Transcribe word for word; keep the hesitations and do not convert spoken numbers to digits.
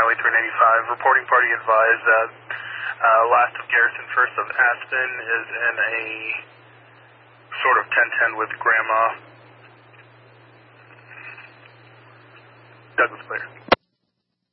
Highway three ninety-five. Reporting party advised that uh, last of Garrison, first of Aspen is in a sort of ten ten with Grandma. Douglas clear.